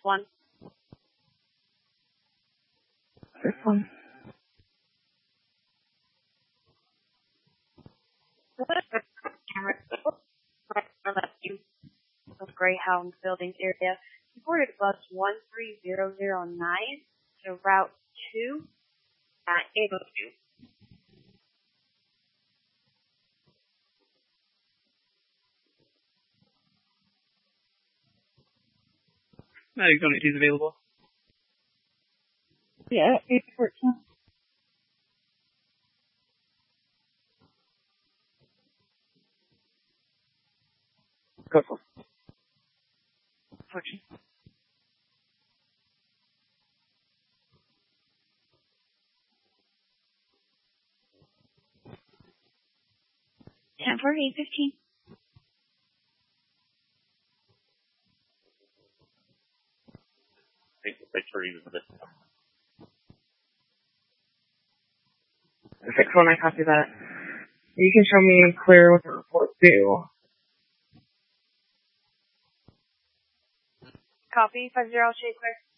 1. 6-1. Of Greyhound Buildings area. Reported bus 13009 to route 2 at 802. Zone 2 is available. Yeah, 814. Go for 14. For 815. Take the picture even this time. 6-1, I copy that. You can show me clear with the report due. Copy, 50, stay clear.